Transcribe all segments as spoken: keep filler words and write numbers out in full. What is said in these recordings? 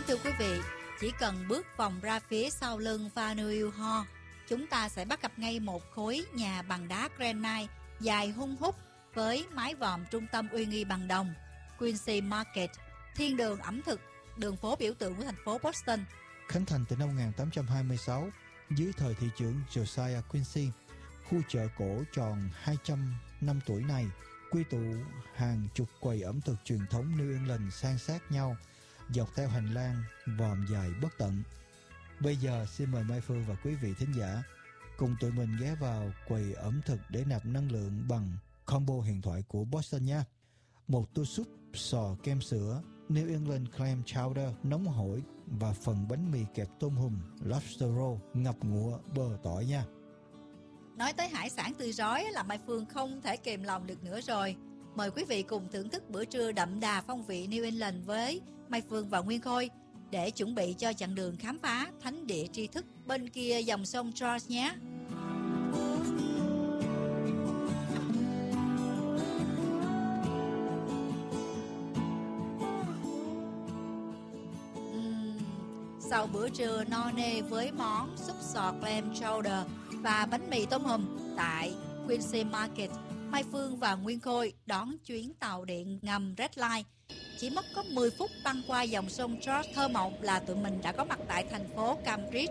thưa quý vị, chỉ cần bước vòng ra phía sau lưng Faneuil Hall, chúng ta sẽ bắt gặp ngay một khối nhà bằng đá granite dài hun hút với mái vòm trung tâm uy nghi bằng đồng. Quincy Market, thiên đường ẩm thực, đường phố biểu tượng của thành phố Boston. Khánh thành từ năm một nghìn tám trăm hai mươi sáu dưới thời thị trưởng Josiah Quincy, khu chợ cổ tròn hai trăm năm tuổi này quy tụ hàng chục quầy ẩm thực truyền thống New England san sát nhau dọc theo hành lang vòm dài bất tận. Bây giờ xin mời Mai Phương và quý vị thính giả cùng tụi mình ghé vào quầy ẩm thực để nạp năng lượng bằng combo huyền thoại của Boston nha. Một tô súp sò kem sữa, New England clam chowder nóng hổi và phần bánh mì kẹp tôm hùm lobster roll ngập ngụa bơ tỏi nha. Nói tới hải sản tươi rói là Mai Phương không thể kìm lòng được nữa rồi. Mời quý vị cùng thưởng thức bữa trưa đậm đà phong vị New England với Mai Phương và Nguyên Khôi để chuẩn bị cho chặng đường khám phá thánh địa tri thức bên kia dòng sông Charles nhé. Uhm, sau bữa trưa no nê với món súp sò clam chowder và bánh mì tôm hùm tại Quincy Market, Mai Phương và Nguyên Khôi đón chuyến tàu điện ngầm Red Line. Chỉ mất có mười phút băng qua dòng sông George thơ mộng là tụi mình đã có mặt tại thành phố Cambridge.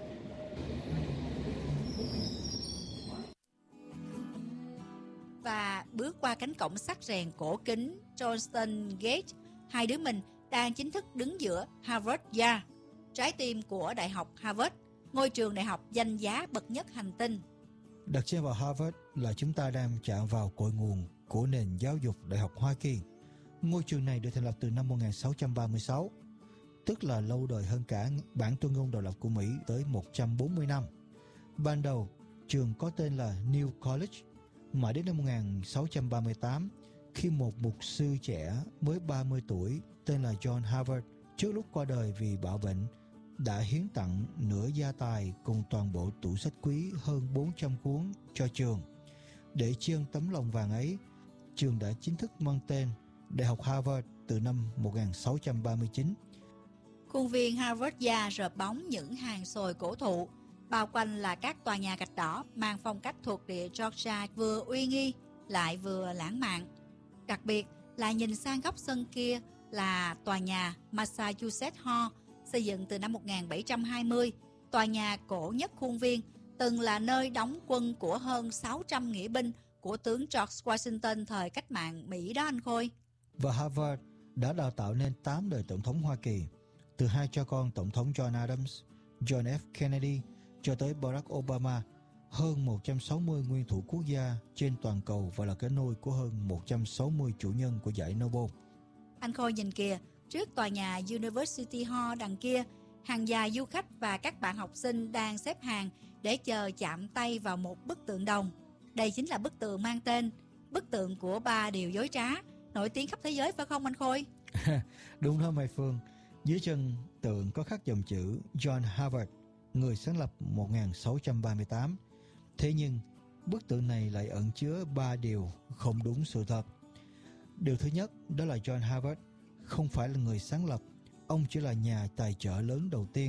Và bước qua cánh cổng sắt rèn cổ kính Johnston Gate, hai đứa mình đang chính thức đứng giữa Harvard Yard, trái tim của Đại học Harvard, ngôi trường đại học danh giá bậc nhất hành tinh. Đặt chân vào Harvard là chúng ta đang chạm vào cội nguồn của nền giáo dục Đại học Hoa Kỳ. Ngôi trường này được thành lập từ năm một nghìn sáu trăm ba mươi sáu, tức là lâu đời hơn cả bản tuyên ngôn độc lập của Mỹ tới một trăm bốn mươi năm. Ban đầu, trường có tên là New College, mãi đến năm một nghìn sáu trăm ba mươi tám, khi một mục sư trẻ mới ba mươi tuổi tên là John Harvard, trước lúc qua đời vì bạo bệnh, đã hiến tặng nửa gia tài cùng toàn bộ tủ sách quý hơn bốn trăm cuốn cho trường. Để tri ân tấm lòng vàng ấy, trường đã chính thức mang tên Đại học Harvard từ năm một nghìn sáu trăm ba mươi chín. Khuôn viên Harvard Yard rợp bóng những hàng xồi cổ thụ, bao quanh là các tòa nhà gạch đỏ mang phong cách thuộc địa Georgia, vừa uy nghi lại vừa lãng mạn. Đặc biệt là nhìn sang góc sân kia là tòa nhà Massachusetts Hall, xây dựng từ năm một nghìn bảy trăm hai mươi, tòa nhà cổ nhất khuôn viên, từng là nơi đóng quân của hơn sáu trăm nghĩa binh của tướng George Washington thời cách mạng Mỹ đó anh Khôi. Và Harvard đã đào tạo nên tám đời tổng thống Hoa Kỳ, từ hai cha con tổng thống John Adams, John F. Kennedy cho tới Barack Obama, hơn một trăm sáu mươi nguyên thủ quốc gia trên toàn cầu và là cái nôi của hơn một trăm sáu mươi chủ nhân của giải Nobel. Anh Khôi nhìn kìa, trước tòa nhà University Hall đằng kia, hàng dài du khách và các bạn học sinh đang xếp hàng để chờ chạm tay vào một bức tượng đồng. Đây chính là bức tượng mang tên bức tượng của ba điều dối trá, nổi tiếng khắp thế giới phải không anh Khôi? Đúng đó Mai Phương. Dưới chân tượng có khắc dòng chữ John Harvard, người sáng lập một nghìn sáu trăm ba mươi tám. Thế nhưng bức tượng này lại ẩn chứa ba điều không đúng sự thật. Điều thứ nhất đó là John Harvard không phải là người sáng lập, ông chỉ là nhà tài trợ lớn đầu tiên.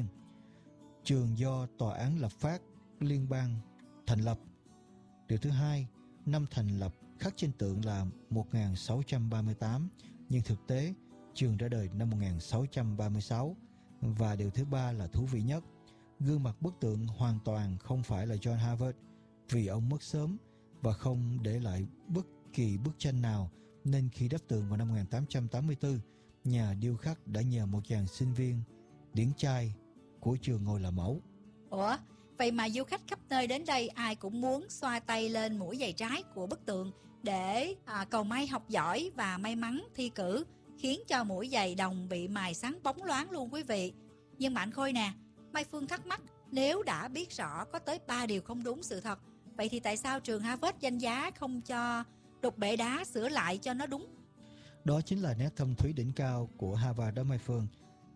Trường do tòa án lập pháp liên bang thành lập. Điều thứ hai, năm thành lập khắc trên tượng là một nghìn sáu trăm ba mươi tám, nhưng thực tế trường ra đời năm một nghìn sáu trăm ba mươi sáu. Và điều thứ ba là thú vị nhất, gương mặt bức tượng hoàn toàn không phải là John Harvard, vì ông mất sớm và không để lại bất kỳ bức tranh nào, nên khi đắp tượng vào năm một nghìn tám trăm tám mươi tư, nhà điêu khắc đã nhờ một chàng sinh viên điển trai của trường ngồi làm mẫu. Ủa, vậy mà du khách khắp nơi đến đây ai cũng muốn xoa tay lên mũi giày trái của bức tượng để à, cầu may học giỏi và may mắn thi cử, khiến cho mũi giày đồng bị mài sáng bóng loáng luôn quý vị. Nhưng mà anh Khôi nè, Mai Phương thắc mắc, nếu đã biết rõ có tới ba điều không đúng sự thật, vậy thì tại sao trường Harvard danh giá không cho đục bệ đá sửa lại cho nó đúng? Đó chính là nét thâm thúy đỉnh cao của Harvard đó Mai Phương.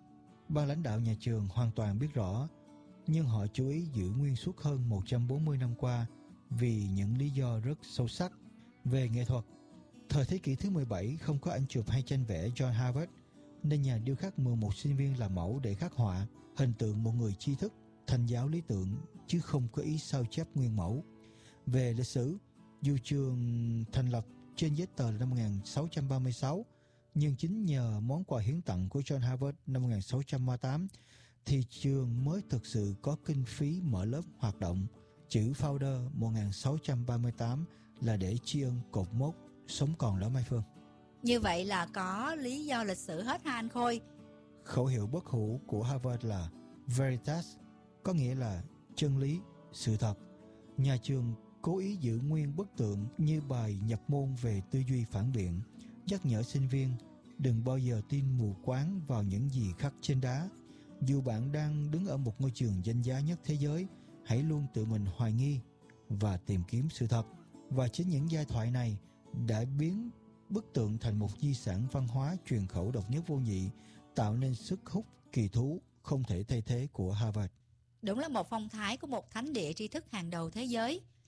Ban lãnh đạo nhà trường hoàn toàn biết rõ, nhưng họ chú ý giữ nguyên suốt hơn một trăm bốn mươi năm qua vì những lý do rất sâu sắc. Về nghệ thuật, thời thế kỷ thứ mười bảy không có ảnh chụp hay tranh vẽ John Harvard, nên nhà điêu khắc mời một sinh viên làm mẫu để khắc họa hình tượng một người tri thức, thành giáo lý tưởng, chứ không có ý sao chép nguyên mẫu. Về lịch sử, dù trường thành lập trên giấy tờ năm một nghìn sáu trăm ba mươi sáu, nhưng chính nhờ món quà hiến tặng của John Harvard năm một nghìn sáu trăm ba mươi tám thì trường mới thực sự có kinh phí mở lớp hoạt động. Chữ founder một nghìn sáu trăm ba mươi tám là để tri ân cột mốc sống còn đó Mai Phương. Như vậy là có lý do lịch sử hết ha anh Khôi. Khẩu hiệu bất hủ của Harvard là Veritas, có nghĩa là chân lý, sự thật. Nhà trường cố ý giữ nguyên bức tượng như bài nhập môn về tư duy phản biện, nhắc nhở sinh viên đừng bao giờ tin mù quáng vào những gì khắc trên đá. Dù bạn đang đứng ở một ngôi trường danh giá nhất thế giới, hãy luôn tự mình hoài nghi và tìm kiếm sự thật. Và chính những giai thoại này đã biến bức tượng thành một di sản văn hóa truyền khẩu độc nhất vô nhị, tạo nên sức hút kỳ thú không thể thay thế của Harvard. Đúng là một phong thái của một thánh địa tri thức hàng đầu thế giới.